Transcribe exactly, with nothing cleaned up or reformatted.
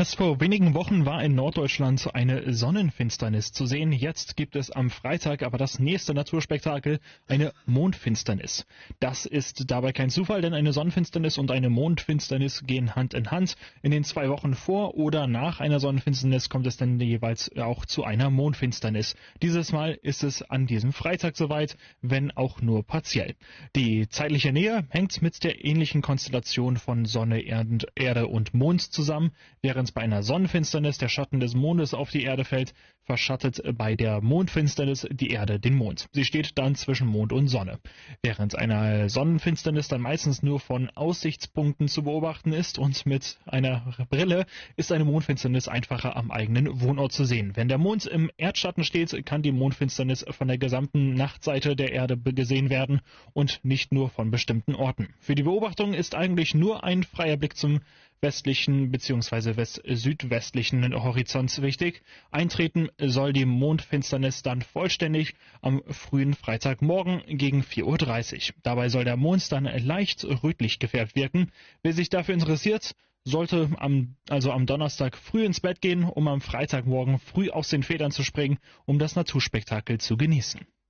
Erst vor wenigen Wochen war in Norddeutschland eine Sonnenfinsternis zu sehen. Jetzt gibt es am Freitag aber das nächste Naturspektakel, eine Mondfinsternis. Das ist dabei kein Zufall, denn eine Sonnenfinsternis und eine Mondfinsternis gehen Hand in Hand. In den zwei Wochen vor oder nach einer Sonnenfinsternis kommt es dann jeweils auch zu einer Mondfinsternis. Dieses Mal ist es an diesem Freitag soweit, wenn auch nur partiell. Die zeitliche Nähe hängt mit der ähnlichen Konstellation von Sonne, Erde und Mond zusammen. Während bei einer Sonnenfinsternis der Schatten des Mondes auf die Erde fällt, verschattet bei der Mondfinsternis die Erde den Mond. Sie steht dann zwischen Mond und Sonne. Während eine Sonnenfinsternis dann meistens nur von Aussichtspunkten zu beobachten ist und mit einer Brille ist eine Mondfinsternis einfacher am eigenen Wohnort zu sehen. Wenn der Mond im Erdschatten steht, kann die Mondfinsternis von der gesamten Nachtseite der Erde gesehen werden und nicht nur von bestimmten Orten. Für die Beobachtung ist eigentlich nur ein freier Blick zum westlichen bzw. west-südwestlichen Horizont wichtig. Eintreten soll die Mondfinsternis dann vollständig am frühen Freitagmorgen gegen vier Uhr dreißig. Dabei soll der Mond dann leicht rötlich gefärbt wirken. Wer sich dafür interessiert, sollte am, also am Donnerstag früh ins Bett gehen, um am Freitagmorgen früh aus den Federn zu springen, um das Naturspektakel zu genießen.